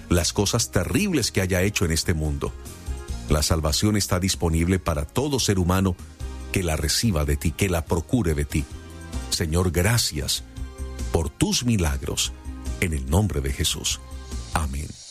las cosas terribles que haya hecho en este mundo. La salvación está disponible para todo ser humano que la reciba de ti, que la procure de ti. Señor, gracias por tus milagros, en el nombre de Jesús. Amén.